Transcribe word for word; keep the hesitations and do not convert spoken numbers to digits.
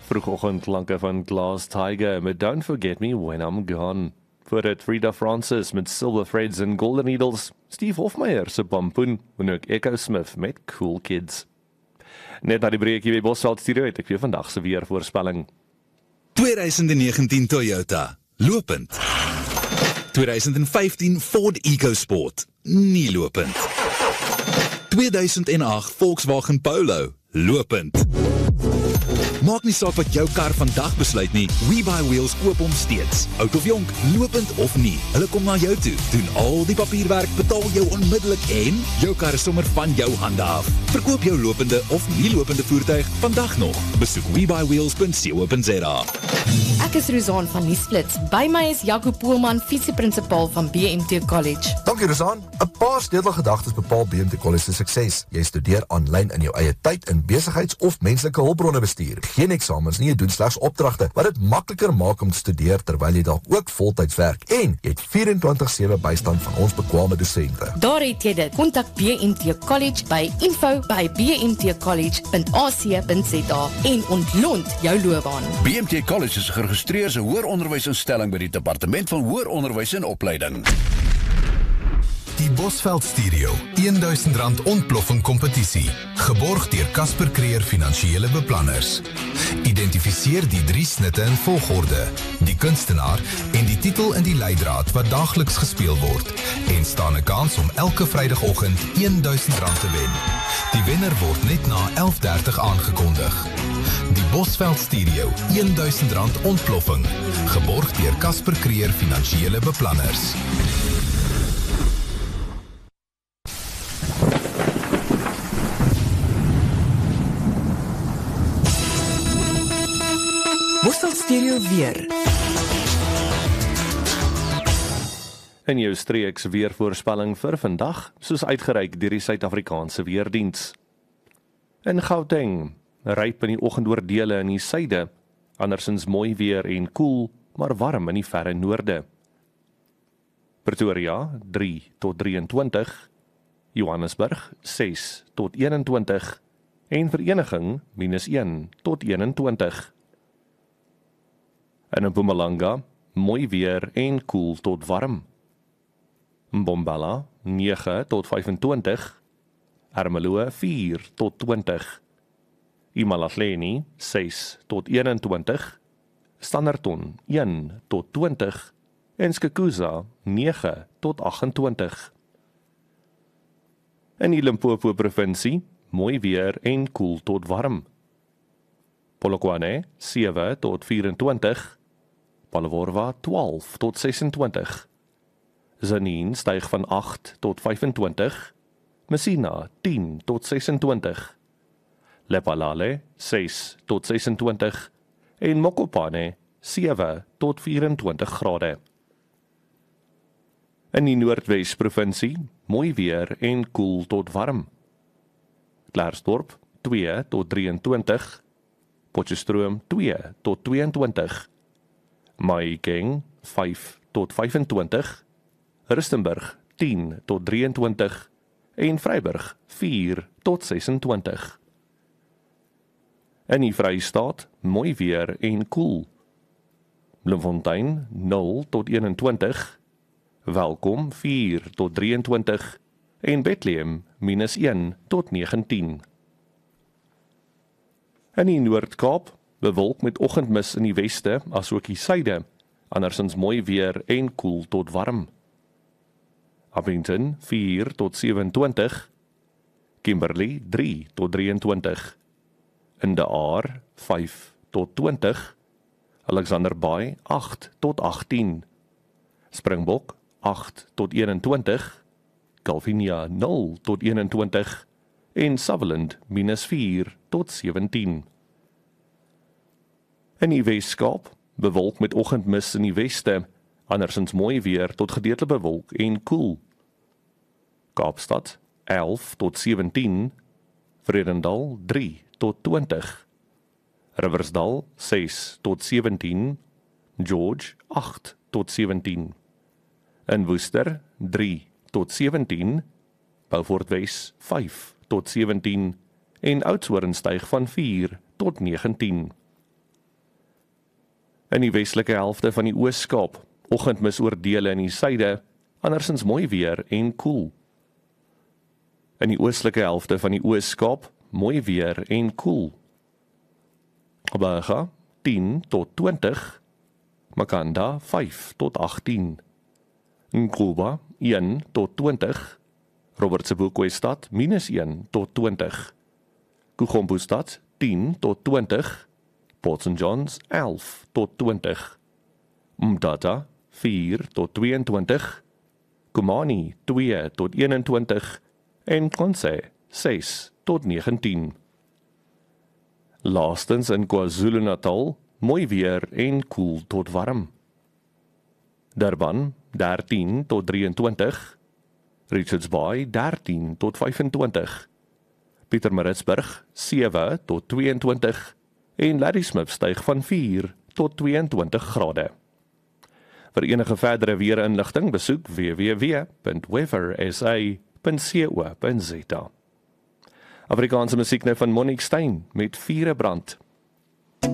Vroegoggend van Glass Tiger met Don't Forget Me When I'm Gone. Voor het Frida Francis met Silver Threads and Golden Needles, Steve Hofmeyer se Pampoen en ook Echo Smith met Cool Kids. Net na die breekie by Bosveld Studio het ek weer vandag se weervoorspelling. twintig negentien Toyota, lopend. twintig vyftien Ford EcoSport, nie lopend. tweeduisend agt Volkswagen Polo, lopend. Maak nie saak wat jou kar vandag besluit nie, We Buy Wheels koop hom steeds. Oud of jonk, lopend of nie, hulle kom na jou toe, doen al die papierwerk, betaal jou onmiddellik en jou kar is sommer van jou hande af. Verkoop jou lopende of nie lopende voertuig vandag nog. Besoek we buy wheels punt co punt za. Ek is Rozaan van Nuusflits. By my is Jaco Poelman, visieprinsipal van B M T College. Dankie Rozaan. 'n Paar sleutelgedagtes bepaal B M T College se sukses. Jy studeer aanlyn in jou eie tyd in besigheids- of menslike hulpbronne bestuur. Geen eksamens nie, jy doen slegs opdragte, wat dit makliker maak om te studeer terwyl jy dalk ook voltyds werk. En jy het vierentwintig sewe bystand van ons bekwame dosente. Daar het jy dit. Kontak B M T College by info by b m t college punt a c punt z a en ontlont jou loopbaan. B M T College is geregistreerde hoëronderwysinstelling by die Departement van Hoër Onderwys en Opleiding. Die Bosveld Stereo, duisend rand ontploffing kompetisie, geborg deur Casper Creer Finansiële Beplanners. Identifiseer die drie snitte in volgorde, die kunstenaar en die titel in die leidraad wat daagliks gespeel word, en staan 'n kans om elke Vrydagoggend duisend rand te wen. Die wenner word net na elf dertig aangekondig. Die Bosveld Stereo, duisend rand ontploffing, geborg deur Casper Creer Finansiële Beplanners. Bosveld Stereo weer. In jou streeks weervoorspelling vir vandag, soos uitgereik deur die Suid-Afrikaanse Weerdiens. In Gauteng, ryp in die oggendoordele in die suide, andersins mooi weer en koel, maar warm in die verre noorde. Pretoria, drie tot drieëntwintig, Johannesburg, ses tot eenentwintig, en Vereniging, minus een tot eenentwintig. In Mpumalanga, mooi weer en koel tot warm. Mbombela, nege tot vyfentwintig, Ermelo, vier tot twintig, Imalahleni, ses tot eenentwintig, Standerton, een tot twintig, en Skukuza, nege tot agentwintig. In die Limpopo provinsie, mooi weer en koel tot warm. Polokwane, sewe tot vyfentwintig, Palworwa, twaalf tot sesentwintig, Zanin styg van agt tot vyfentwintig, Messina, tien tot sesentwintig, Lephalale, ses tot sesentwintig, en Mokopane, sewe tot vyfentwintig grade. In die Noordwes provinsie, mooi weer en koel tot warm. Klerksdorp, twee tot drieëntwintig, Potchefstroom, twee tot tweeëntwintig, Mahikeng, vyf tot vyfentwintig, Rustenburg, tien tot drieëntwintig, en Vryburg, vier tot sesentwintig. In die Vrystaat, mooi weer en koel. Bloemfontein, nul tot eenentwintig, Welkom, vier tot drieëntwintig, en Bethlehem, minus een tot negentien. In die Noord-Kaap, bewolk met oggendmis in die weste, as ook die suide, andersins mooi weer en koel tot warm. Abington, vier tot sewentwintig, Kimberley, drie tot drieëntwintig, In de Aar, vyf tot twintig, Alexander Bay, agt tot agttien, Springbok, agt tot eenentwintig, Calvinia, nul tot eenentwintig, en Sutherland, minus vier tot sewentien. In die Weskaap, bewolk met oggendmis in die weste, andersins mooi weer tot gedeeltelik bewolk en koel. Kaapstad, elf tot sewentien, Vredendal, drie tot twintig, Riversdal, ses tot sewentien, George, agt tot sewentien, in Woester, drie tot sewentien, Beaufort Wes, vyf tot sewentien, en Oudtshoorn styg van vier tot negentien. In die westelike helfte van die Oos-Kaap, oggendmis oor dele in die suide, andersins mooi weer en koel. In die oostelike helfte van die Oos-Kaap, mooi weer en koel. Kaapstad tien tot twintig, Makanda vyf tot agttien, Nkuba een tot twintig, Robert Sebokwe-stad minus een tot twintig, Kugombustad tien tot twintig, Port Saint John's elf tot twintig, Mdata vier tot tweeëntwintig, Kumani twee tot eenentwintig en Konse ses tot negentien. Laastens in KwaZulu-Natal, mooi weer en koel tot warm. Durban dertien tot drieëntwintig, Richards Bay dertien tot vyfentwintig, Pietermaritzburg sewe tot tweeëntwintig en Ladysmith styg van vier tot tweeëntwintig grade. Vir enige verdere weerinligting besoek w w w punt weather s a punt co punt z a. Afrikaanse musiek nou van Monique Stein met Vierebrand.